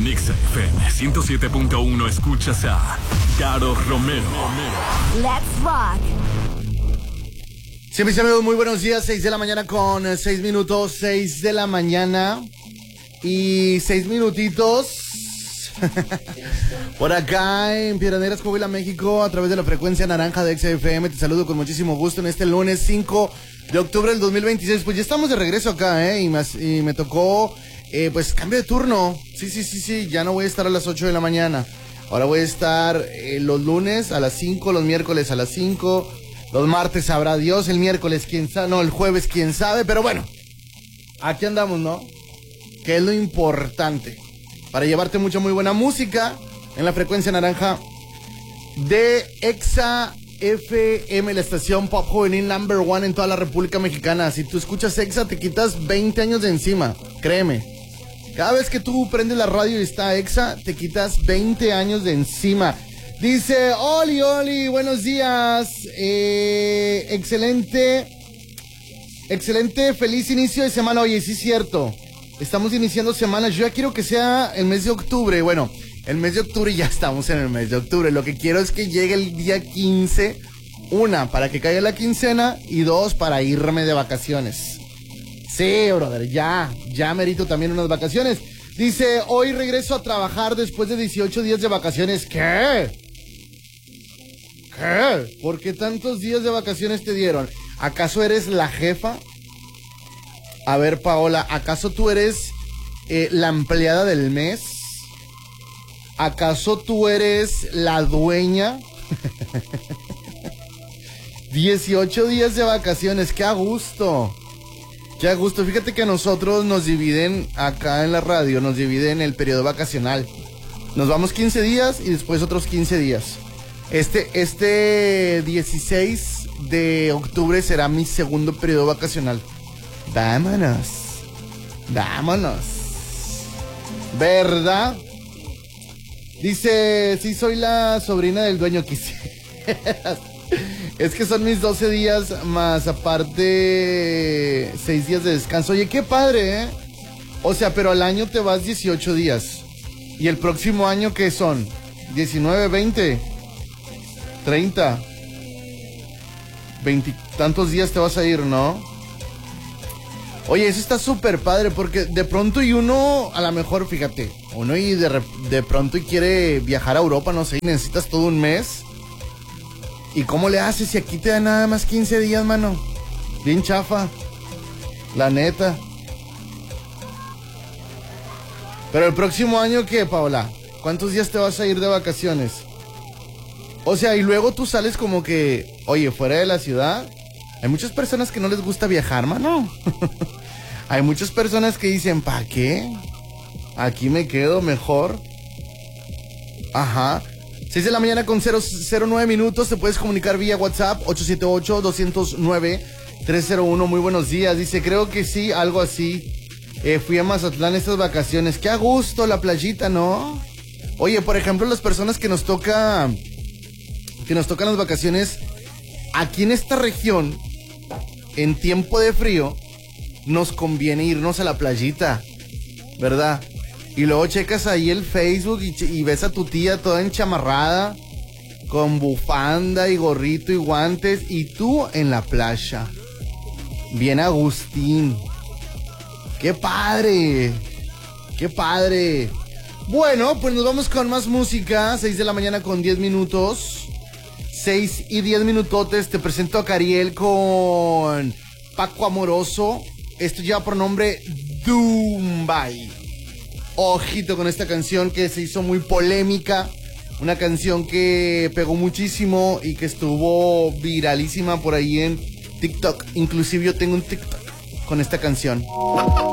Exa FM 107.1 escuchas a Caro Romero. Let's rock. Sí, mis amigos, muy buenos días. 6 de la mañana con 6 minutos. 6 de la mañana y 6 minutitos. Por acá en Piedras Negras, Coahuila, México, a través de la frecuencia naranja de Exa FM. Te saludo con muchísimo gusto en este lunes 5 de octubre del 2026. Pues ya estamos de regreso acá, y me tocó, pues, cambio de turno. Sí, ya no voy a estar a las 8 de la mañana. Ahora voy a estar los lunes a las 5, los miércoles a las 5, los martes sabrá Dios, el miércoles quién sabe, no, el jueves quién sabe, pero bueno, aquí andamos, ¿no? Que es lo importante, para llevarte mucha muy buena música en la frecuencia naranja de Exa FM, la estación pop juvenil number one en toda la República Mexicana. Si tú escuchas Exa, te quitas 20 años de encima, créeme. Cada vez que tú prendes la radio y está Exa, te quitas 20 años de encima. Dice, Oli, buenos días. Excelente, feliz inicio de semana. Oye, sí es cierto, estamos iniciando semanas. Yo ya quiero que sea el mes de octubre. Bueno, el mes de octubre, ya estamos en el mes de octubre. Lo que quiero es que llegue el día 15. Una, para que caiga la quincena. Y dos, para irme de vacaciones. Sí, brother, ya merito también unas vacaciones. Dice, hoy regreso a trabajar después de 18 días de vacaciones. ¿Qué? ¿Por qué tantos días de vacaciones te dieron? ¿Acaso eres la jefa? A ver, Paola, ¿acaso tú eres la empleada del mes? ¿Acaso tú eres la dueña? 18 días de vacaciones, qué a gusto. Qué a gusto. Fíjate que a nosotros nos dividen, acá en la radio, nos dividen el periodo vacacional. Nos vamos 15 días y después otros 15 días. Este 16 de octubre será mi segundo periodo vacacional. Vámonos. ¿Verdad? Dice, sí soy la sobrina del dueño, quisieras. Es que son mis 12 días más aparte 6 días de descanso. Oye, qué padre, ¿eh? O sea, pero al año te vas 18 días. ¿Y el próximo año qué son? 19, 20, 30, 20 tantos días te vas a ir, ¿no? Oye, eso está súper padre porque de pronto y uno, a lo mejor, fíjate, uno y de pronto y quiere viajar a Europa, no sé, y necesitas todo un mes. ¿Y cómo le haces si aquí te dan nada más 15 días, mano? Bien chafa, la neta. Pero el próximo año, ¿qué, Paola? ¿Cuántos días te vas a ir de vacaciones? O sea, y luego tú sales como que, oye, fuera de la ciudad, hay muchas personas que no les gusta viajar, mano. Hay muchas personas que dicen, ¿para qué? Aquí me quedo mejor. Ajá. 6 de la mañana con 09 minutos. Te puedes comunicar vía WhatsApp 878-209-301. Muy buenos días. Dice, creo que sí, algo así. Fui a Mazatlán estas vacaciones. Qué a gusto la playita, ¿no? Oye, por ejemplo, las personas que nos tocan las vacaciones aquí en esta región, en tiempo de frío, nos conviene irnos a la playita, ¿verdad? Y luego checas ahí el Facebook y ves a tu tía toda enchamarrada, con bufanda y gorrito y guantes, y tú en la playa. Bien Agustín. ¡Qué padre! ¡Qué padre! Bueno, pues nos vamos con más música. 6 de la mañana con 10 minutos. 6 y 10 minutotes. Te presento a Cariel con Paco Amoroso. Esto lleva por nombre Dumbay. Ojito con esta canción que se hizo muy polémica. Una canción que pegó muchísimo y que estuvo viralísima por ahí en TikTok. Inclusive yo tengo un TikTok con esta canción.